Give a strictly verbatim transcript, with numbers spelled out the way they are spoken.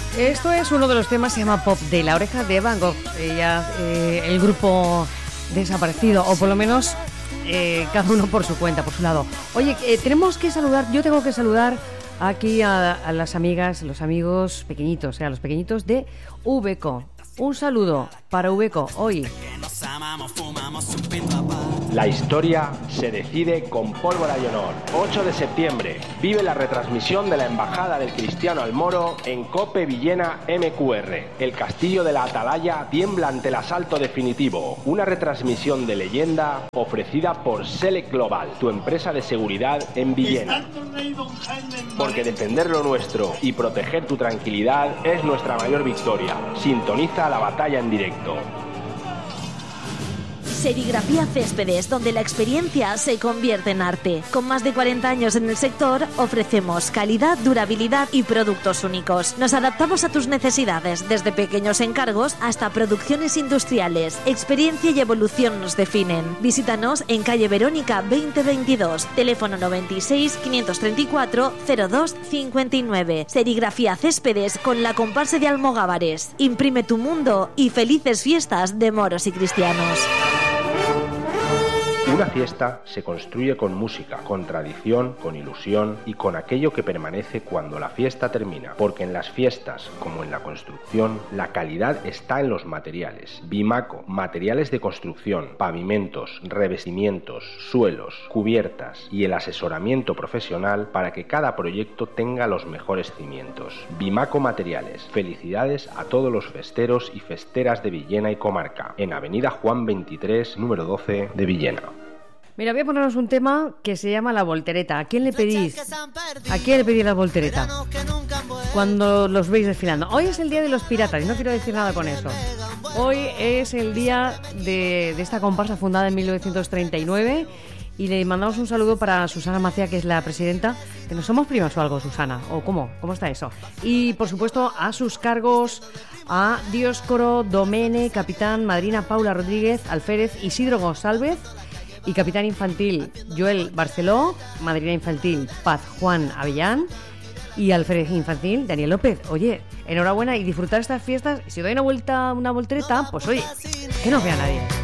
Esto es uno de los temas, se llama Pop, de La Oreja de Van Gogh. Ella, eh, el grupo desaparecido, o por lo menos eh, cada uno por su cuenta, por su lado. Oye, eh, tenemos que saludar, yo tengo que saludar aquí a, a las amigas, los amigos pequeñitos, o sea, los pequeñitos de Uveco. Un saludo para Uveco hoy. La historia se decide con Pólvora y Honor. ocho de septiembre. Vive la retransmisión de la Embajada del Cristiano al Moro en COPE Villena M Q R. El castillo de la Atalaya tiembla ante el asalto definitivo. Una retransmisión de leyenda ofrecida por Select Global, tu empresa de seguridad en Villena. Porque defender lo nuestro y proteger tu tranquilidad es nuestra mayor victoria. Sintoniza la batalla en directo. Serigrafía Céspedes, donde la experiencia se convierte en arte. Con más de cuarenta años en el sector, ofrecemos calidad, durabilidad y productos únicos. Nos adaptamos a tus necesidades, desde pequeños encargos hasta producciones industriales. Experiencia y evolución nos definen. Visítanos en calle Verónica veinte veintidós, teléfono noventa y seis, quinientos treinta y cuatro, cero dos cincuenta y nueve. Serigrafía Céspedes con la comparsa de Almogávares. Imprime tu mundo y felices fiestas de moros y cristianos. Una fiesta se construye con música, con tradición, con ilusión y con aquello que permanece cuando la fiesta termina. Porque en las fiestas, como en la construcción, la calidad está en los materiales. Bimaco, materiales de construcción, pavimentos, revestimientos, suelos, cubiertas y el asesoramiento profesional para que cada proyecto tenga los mejores cimientos. Bimaco Materiales. Felicidades a todos los festeros y festeras de Villena y comarca. En Avenida Juan veintitrés, número doce de Villena. Mira, voy a ponernos un tema que se llama La Voltereta. ¿A quién le pedís? ¿A quién le pedís la voltereta? Cuando los veis desfilando. Hoy es el día de los piratas y no quiero decir nada con eso. Hoy es el día de, de esta comparsa fundada en mil novecientos treinta y nueve y le mandamos un saludo para Susana Macía, que es la presidenta. ¿Que no somos primas o algo, Susana? ¿O cómo? ¿Cómo está eso? Y, por supuesto, a sus cargos a Dioscoro, Domene, Capitán, Madrina Paula Rodríguez, Alférez, Isidro González y Capitán Infantil Joel Barceló, Madrina Infantil Paz Juan Avellán y Alférez Infantil Daniel López. Oye, enhorabuena y disfrutar estas fiestas. Si doy una vuelta, una voltereta, pues oye, que no vea nadie.